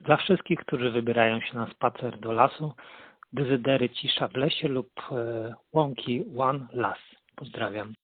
Dla wszystkich, którzy wybierają się na spacer do lasu, Dezydery Cisza w lesie lub łąki One Las. Pozdrawiam.